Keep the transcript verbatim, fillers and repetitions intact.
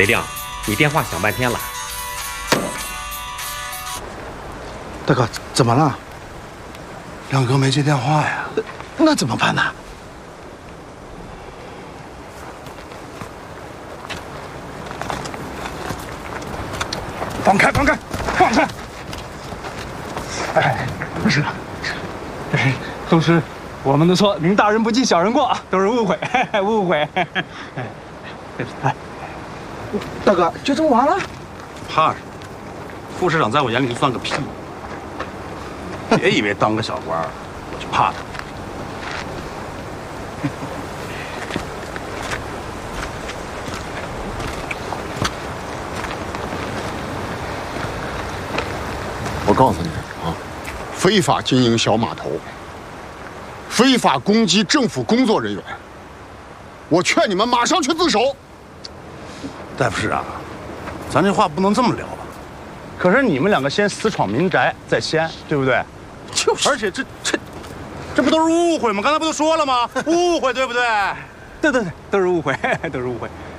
贼亮，你电话响半天了。 大哥，怎么了？ 亮哥没接电话呀？ 那怎么办呢？放开，放开，放开！哎，不是，哎，都是我们的错，您大人不计小人过啊，都是误会，嘿嘿误会。哎，哎，大哥，就这么完了？ 怕什么？副市长在我眼里就算个屁。别以为当个小官我就怕他。 我告诉你啊，非法经营小码头，非法攻击政府工作人员，我劝你们马上去自首。 戴副市长，咱这话不能这么聊吧？可是你们两个先私闯民宅，在西安，对不对？就是，而且这这这不都是误会吗？刚才不都说了吗？误会，对不对？ 对对对，都是误会，都是误会。